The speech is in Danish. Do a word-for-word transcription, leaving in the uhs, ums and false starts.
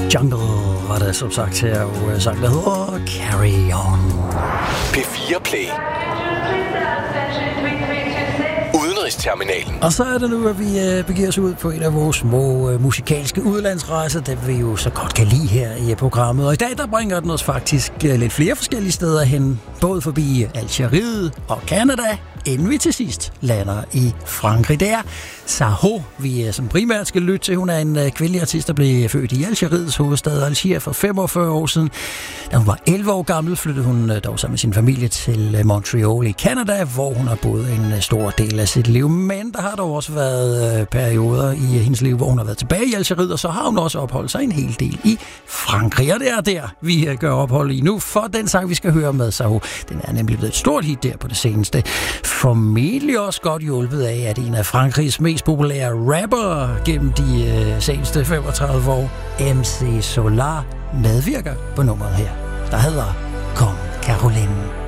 Jungle var det som sagt her, og sang der hedder Carry On. P fire Play. Udenrigsterminalen. Og så er det nu, at vi øh, begiver os ud på en af vores små øh, musikalske udlandsrejser, dem vi jo så godt kan lide her i programmet. Og i dag, der bringer den os faktisk øh, lidt flere forskellige steder hen, både forbi Algeriet og Canada, inden vi til sidst lander i Frankrig. Det er Saho, vi som primært skal lytte til. Hun er en kvindelig artist, der blev født i Algeriets hovedstad Alger for femogfyrre år siden. Da hun var elleve år gammel, flyttede hun dog sammen med sin familie til Montreal i Canada, hvor hun har boet en stor del af sit liv. Men der har dog også været perioder i hendes liv, hvor hun har været tilbage i Algeriet, og så har hun også opholdt sig en hel del i Frankrig. Og det er der, vi gør ophold i nu, for den sang, vi skal høre med Saho, den er nemlig blevet et stort hit der på det seneste. Formentlig også godt hjulpet af, at en af Frankrigs mest populære rapper gennem de øh, seneste femogtredive år, M C Solar, medvirker på nummeret her, der hedder Kom Caroline.